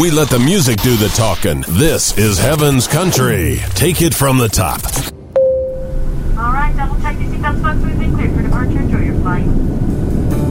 We let the music do the talking. This is Heaven's Country. Take it from the top.